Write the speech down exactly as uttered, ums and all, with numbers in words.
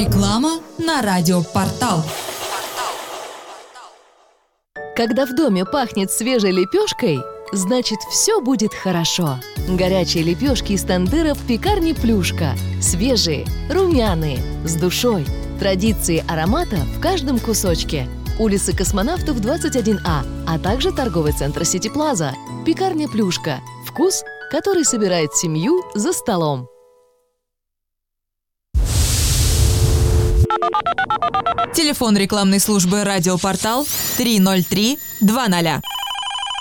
Реклама на радиопортал. Когда в доме пахнет свежей лепешкой, значит, все будет хорошо. Горячие лепешки из тандыра в пекарне «Плюшка». Свежие, румяные, с душой. Традиции аромата в каждом кусочке. Улица Космонавтов, двадцать один А, а также торговый центр «Сити Плаза». Пекарня «Плюшка». Вкус, который собирает семью за столом. Телефон рекламной службы «Радиопортал» три ноль три два ноль.